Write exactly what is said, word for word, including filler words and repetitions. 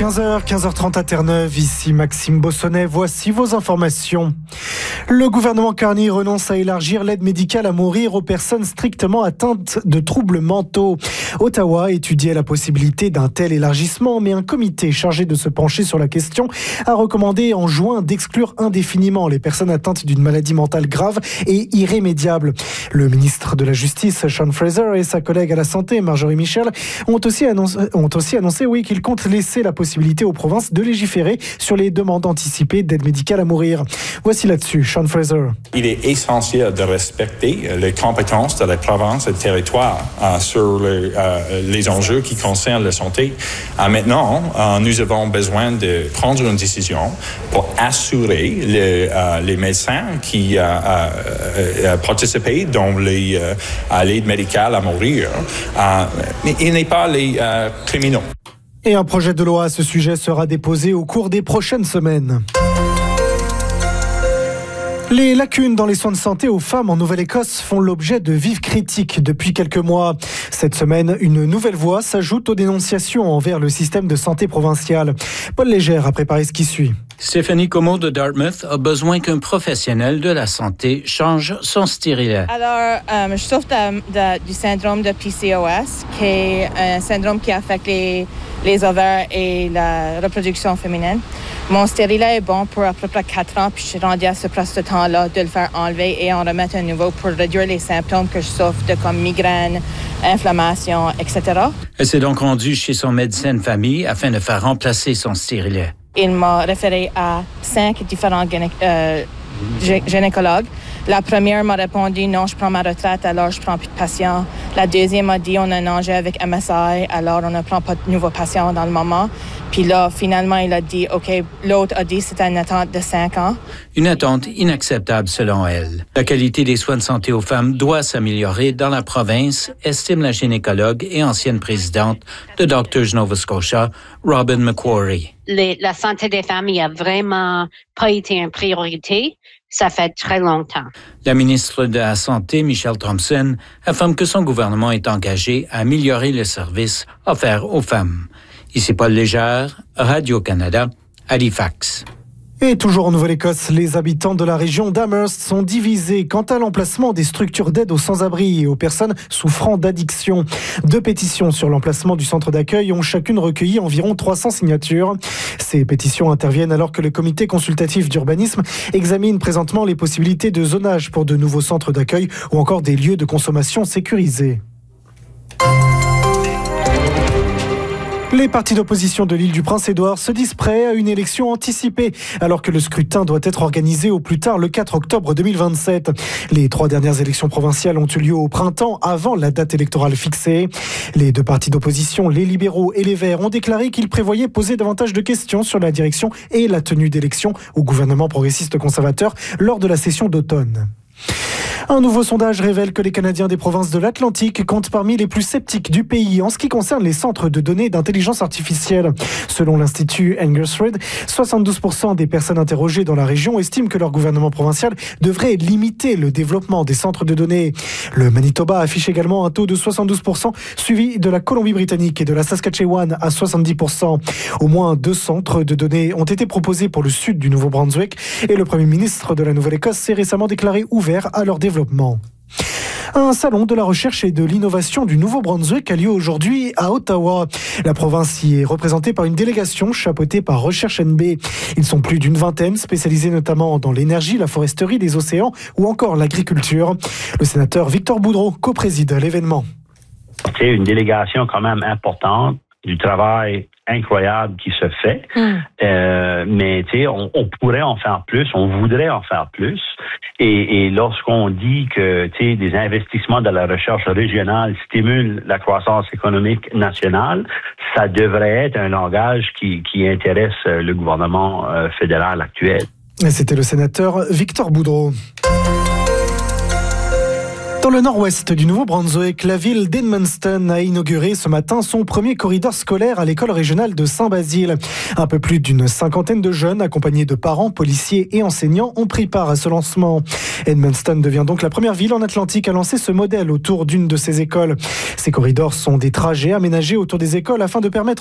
quinze heures, quinze heures trente à Terre-Neuve, ici Maxime Bossonnet, voici vos informations. Le gouvernement Carney renonce à élargir l'aide médicale à mourir aux personnes strictement atteintes de troubles mentaux. Ottawa étudiait la possibilité d'un tel élargissement, mais un comité chargé de se pencher sur la question a recommandé en juin d'exclure indéfiniment les personnes atteintes d'une maladie mentale grave et irrémédiable. Le ministre de la Justice, Sean Fraser, et sa collègue à la Santé, Marjorie Michel, ont aussi annoncé, ont aussi annoncé oui, qu'ils comptent laisser la possibilité aux provinces de légiférer sur les demandes anticipées d'aide médicale à mourir. Voici là-dessus Sean Fraser. Il est essentiel de respecter les compétences de la province et du territoire euh, sur le, euh, les enjeux qui concernent la santé. Euh, maintenant, euh, nous avons besoin de prendre une décision pour assurer le, euh, les médecins qui euh, euh, euh, participent dans les, euh, l'aide médicale à mourir. Euh, mais il n'est pas les euh, criminels. Et un projet de loi à ce sujet sera déposé au cours des prochaines semaines. Les lacunes dans les soins de santé aux femmes en Nouvelle-Écosse font l'objet de vives critiques depuis quelques mois. Cette semaine, une nouvelle voix s'ajoute aux dénonciations envers le système de santé provincial. Paul Légère a préparé ce qui suit. Stéphanie Como de Dartmouth a besoin qu'un professionnel de la santé change son stérilet. Alors, euh, je souffre de, de, du syndrome de P C O S, qui est un syndrome qui affecte les, les ovaires et la reproduction féminine. Mon stérilet est bon pour à peu près quatre ans, puis je suis rendue à ce presque temps-là de le faire enlever et en remettre un nouveau pour réduire les symptômes que je souffre de comme migraine, inflammation, et cetera. Elle s'est donc rendue chez son médecin de famille afin de faire remplacer son stérilet. Il m'a référé à cinq différents gyné- euh, gynécologues. La première m'a répondu « Non, je prends ma retraite, alors je ne prends plus de patients ». La deuxième m'a dit « On a un enjeu avec M S I, alors on ne prend pas de nouveaux patients dans le moment ». Puis là, finalement, il a dit « OK ». L'autre a dit que c'était une attente de cinq ans. Une attente inacceptable selon elle. La qualité des soins de santé aux femmes doit s'améliorer dans la province, estime la gynécologue et ancienne présidente de Doctors Nova Scotia, Robin McQuarrie. Les, la santé des femmes n'a vraiment pas été une priorité. Ça fait très longtemps. La ministre de la Santé, Michelle Thompson, affirme que son gouvernement est engagé à améliorer le service offert aux femmes. Ici Paul Légère, Radio-Canada, Halifax. Et toujours en Nouvelle-Écosse, les habitants de la région d'Amherst sont divisés quant à l'emplacement des structures d'aide aux sans-abri et aux personnes souffrant d'addiction. Deux pétitions sur l'emplacement du centre d'accueil ont chacune recueilli environ trois cents signatures. Ces pétitions interviennent alors que le comité consultatif d'urbanisme examine présentement les possibilités de zonage pour de nouveaux centres d'accueil ou encore des lieux de consommation sécurisés. Les partis d'opposition de l'île du Prince-Édouard se disent prêts à une élection anticipée, alors que le scrutin doit être organisé au plus tard le quatre octobre deux mille vingt-sept. Les trois dernières élections provinciales ont eu lieu au printemps, avant la date électorale fixée. Les deux partis d'opposition, les libéraux et les Verts, ont déclaré qu'ils prévoyaient poser davantage de questions sur la direction et la tenue d'élections au gouvernement progressiste conservateur lors de la session d'automne. Un nouveau sondage révèle que les Canadiens des provinces de l'Atlantique comptent parmi les plus sceptiques du pays en ce qui concerne les centres de données d'intelligence artificielle. Selon l'Institut Angus Reid, soixante-douze pour cent des personnes interrogées dans la région estiment que leur gouvernement provincial devrait limiter le développement des centres de données. Le Manitoba affiche également un taux de soixante-douze pour cent, suivi de la Colombie-Britannique et de la Saskatchewan à soixante-dix pour cent. Au moins deux centres de données ont été proposés pour le sud du Nouveau-Brunswick et le Premier ministre de la Nouvelle-Écosse s'est récemment déclaré ouvert à leur développement. Un salon de la recherche et de l'innovation du Nouveau-Brunswick a lieu aujourd'hui à Ottawa. La province y est représentée par une délégation chapeautée par Recherche N B. Ils sont plus d'une vingtaine, spécialisés notamment dans l'énergie, la foresterie, les océans ou encore l'agriculture. Le sénateur Victor Boudreau co-préside l'événement. C'est une délégation quand même importante, du travail incroyable qui se fait, mm. euh, mais tu sais, on, on pourrait en faire plus, on voudrait en faire plus, et, et lorsqu'on dit que tu sais, des investissements dans la recherche régionale stimulent la croissance économique nationale, ça devrait être un langage qui, qui intéresse le gouvernement euh, fédéral actuel. Et c'était le sénateur Victor Boudreau. Dans le nord-ouest du Nouveau-Brunswick, la ville d'Edmundston a inauguré ce matin son premier corridor scolaire à l'école régionale de Saint-Basile. Un peu plus d'une cinquantaine de jeunes, accompagnés de parents, policiers et enseignants, ont pris part à ce lancement. Edmundston devient donc la première ville en Atlantique à lancer ce modèle autour d'une de ses écoles. Ces corridors sont des trajets aménagés autour des écoles afin de permettre